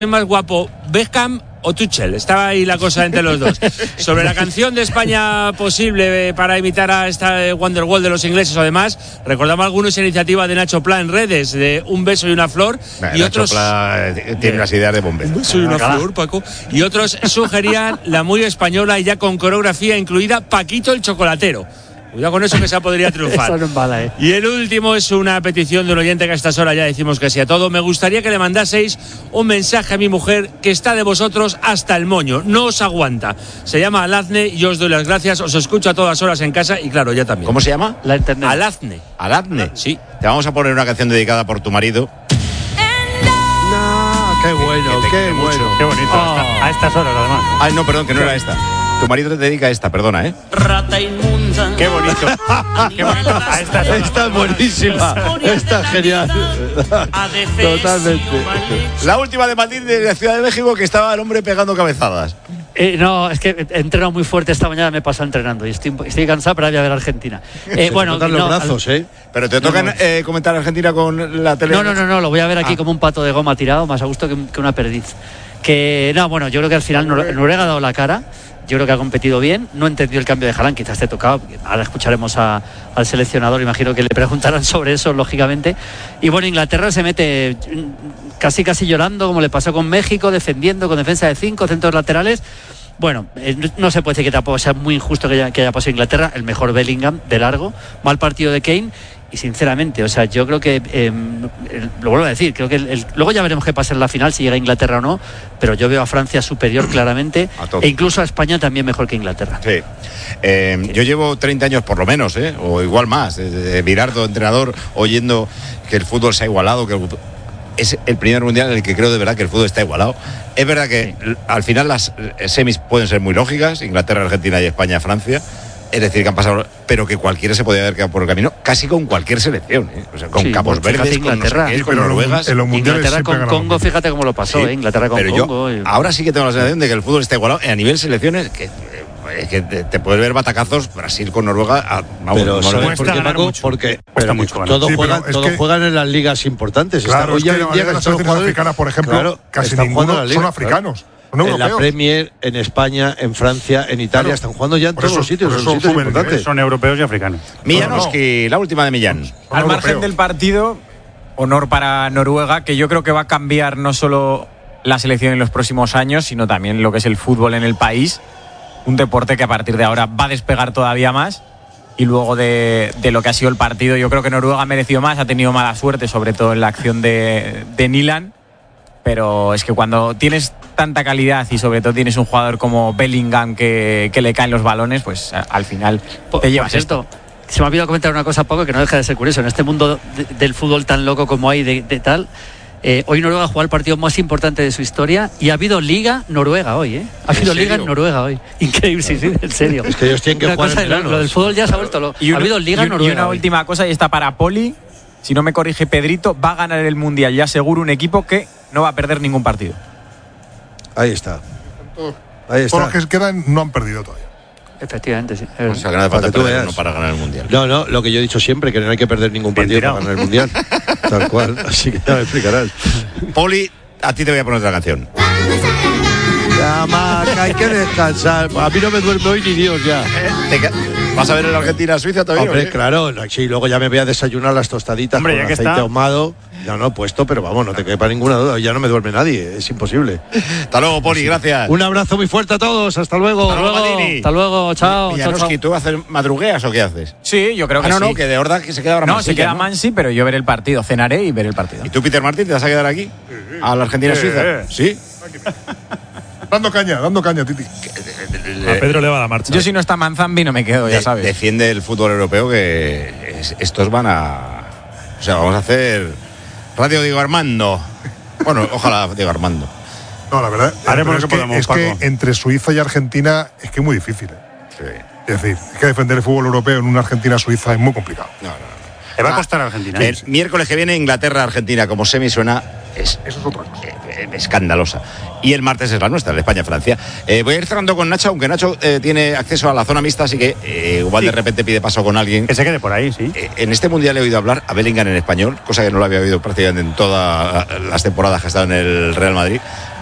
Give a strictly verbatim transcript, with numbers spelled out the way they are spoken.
más guapo, Beckham o Tuchel? Estaba ahí la cosa entre los dos. Sobre la canción de España posible para imitar a esta Wonderwall de los ingleses, además, recordamos algunos iniciativas de Nacho Pla en redes, de Un beso y una flor. Nah, y Nacho otros Pla tiene unas ideas de bombero. Un beso y una flor, Paco. Y otros sugerían la muy española y ya con coreografía incluida, Paquito el chocolatero. Cuidado con eso, que esa podría triunfar. Eso no es mala, ¿eh? Y el último es una petición de un oyente que a estas horas ya decimos que sí a todo. Me gustaría que le mandaseis un mensaje a mi mujer que está de vosotros hasta el moño. No os aguanta. Se llama Alazne y yo os doy las gracias. Os escucho a todas horas en casa y claro, ya también. ¿Cómo se llama? La internet. Alazne. Alazne. Sí. Te vamos a poner una canción dedicada por tu marido. No, qué bueno, Que te qué quiere bueno. mucho. Qué bonito. Oh. A estas horas, además. Ay, no, perdón, que no era esta. Tu marido te dedica esta, perdona, ¿eh? Rata inmunda. Qué bonito. Qué bonito. A estas horas. Esta es buenísima, esta es genial. Totalmente. La última de Madrid de la Ciudad de México, que estaba el hombre pegando cabezadas. Eh, no, es que he entrenado muy fuerte esta mañana, me he pasado entrenando y estoy, estoy cansado, pero voy a ver Argentina. Eh, Se bueno, te notan no, los brazos, al- ¿eh? Pero te tocan eh, comentar Argentina con la tele. No, no, no, no, lo voy a ver aquí Ah. como un pato de goma tirado, más a gusto que, que una perdiz. Que, no, bueno, yo creo que al final Nor- Noruega ha dado la cara. Yo creo que ha competido bien. No he entendido el cambio de Haaland, quizás te tocaba. Ahora escucharemos a, al seleccionador, imagino que le preguntarán sobre eso, lógicamente. Y bueno, Inglaterra se mete casi casi llorando, como le pasó con México, defendiendo con defensa de cinco, centros laterales. Bueno, eh, no se puede decir que tampoco sea muy injusto que haya, que haya pasado Inglaterra. El mejor Bellingham, de largo. Mal partido de Kane. Y sinceramente, o sea, yo creo que, eh, lo vuelvo a decir, creo que el, el, luego ya veremos qué pasa en la final, si llega Inglaterra o no, pero yo veo a Francia superior claramente, e incluso a España también mejor que Inglaterra. Sí. Eh, yo llevo treinta años por lo menos, ¿eh? O igual más, de, de Virardo, entrenador, oyendo que el fútbol se ha igualado, que el, es el primer mundial en el que creo de verdad que el fútbol está igualado. Es verdad que sí, al final las semis pueden ser muy lógicas, Inglaterra, Argentina y España, Francia. Es decir, que han pasado, pero que cualquiera se podía haber quedado por el camino, casi con cualquier selección, ¿eh? O sea, con sí, Capos Verdes, con, no sé qué, con Noruegas. En los mundiales Inglaterra con Congo, fíjate cómo lo pasó, sí, ¿eh? Inglaterra con pero Congo. Yo, y... ahora sí que tengo la sensación de que el fútbol está igualado a nivel selecciones, que, que te, te puedes ver batacazos Brasil con Noruega. A, vamos, pero no ¿sabes por qué, Paco? mucho. Porque pero mucho, bueno. todos, sí, juegan, es todos que, juegan en las ligas importantes. Claro, Está, es que hoy en día las están selecciones jugando, africanas, por ejemplo, claro, casi están ninguno jugando en la son liga, africanos. Claro. No En la Premier, en España, en Francia, en Italia, Claro. están jugando ya en Por todos eso- los sitios, por en eso sitios suben, importantes. Son europeos y africanos. Millanoski, la última de Millán. Son Al margen europeos. del partido, honor para Noruega, que yo creo que va a cambiar no solo la selección en los próximos años, sino también lo que es el fútbol en el país. Un deporte que a partir de ahora va a despegar todavía más. Y luego de, de lo que ha sido el partido, yo creo que Noruega ha merecido más, ha tenido mala suerte, sobre todo en la acción de, de Nyland. Pero es que cuando tienes tanta calidad y sobre todo tienes un jugador como Bellingham que, que le caen los balones, pues a, al final Por, te llevas por cierto, esto. Se me ha olvidado comentar una cosa, Paco, que no deja de ser curioso. En este mundo de, del fútbol tan loco como hay de, de tal, eh, hoy Noruega ha jugado el partido más importante de su historia y ha habido Liga Noruega hoy, ¿eh? Ha habido Liga en Noruega hoy. Increíble, sí, sí, en serio. Es que ellos tienen que Una jugar cosa, en lo, veranos. lo del fútbol ya se ha vuelto lo, Y una, ha habido Liga y, Noruega. y una hoy. última cosa, y está para Poli. Si no me corrige Pedrito, va a ganar el Mundial ya seguro un equipo que no va a perder ningún partido. Ahí está. Ahí está. Todos los que quedan no han perdido todavía. Efectivamente, sí. O sea, que no hace Para falta que tú perder veas. uno para ganar el mundial. No, no, lo que yo he dicho siempre, que no hay que perder ningún Bien partido tirado. para ganar el Mundial. Tal cual, así que ya me explicarás. Poli, a ti te voy a poner otra canción. Ya, Maca, hay que descansar. A mí no me duerme hoy ni Dios ya. ¿Te ca- ¿Vas a ver el Argentina-Suiza todavía? Hombre, o qué? claro, no, sí, luego ya me voy a desayunar las tostaditas Hombre, ya con que aceite está. ahumado. Ya no he puesto, pero vamos, no te quepa ninguna duda. Ya no me duerme nadie, es imposible. Hasta luego, Poli, gracias. Un abrazo muy fuerte a todos, hasta luego. Hasta luego, Madini. Hasta luego, chao. chao, Millanoski, chao. ¿tú haces madrugueas o qué haces? Sí, yo creo que Ah, no, sí. no, que de verdad que se queda ahora No, Mansilla, se queda ¿no? Mansi, pero yo veré el partido. Cenaré y veré el partido. ¿Y tú, Peter Martín, te vas a quedar aquí? ¿A la Argentina-Suiza? Sí. Dando caña, dando caña, Titi. A Pedro le va la marcha. Yo si no está Manzambi no me quedo, ya De- sabes. Defiende el fútbol europeo que es- estos van a... O sea, vamos a hacer Radio Diego Armando. Bueno, ojalá Diego Armando. No, la verdad. Haremos pero lo es que podamos, es que Paco. entre Suiza y Argentina es que es muy difícil. ¿eh? Sí. Es decir, es que defender el fútbol europeo en una Argentina-Suiza es muy complicado. No, no, no. Le va a costar a Argentina. El miércoles que viene Inglaterra-Argentina, como semi suena, es, Eso es otra cosa. eh, eh, escandalosa. Y el martes es la nuestra, el España-Francia. Eh, voy a ir cerrando con Nacho, aunque Nacho eh, tiene acceso a la zona mixta, así que eh, igual Sí. de repente pide paso con alguien. Que se quede por ahí, sí. Eh, en este mundial he oído hablar a Bellingham en español, cosa que no lo había oído prácticamente en todas las temporadas que ha estado en el Real Madrid.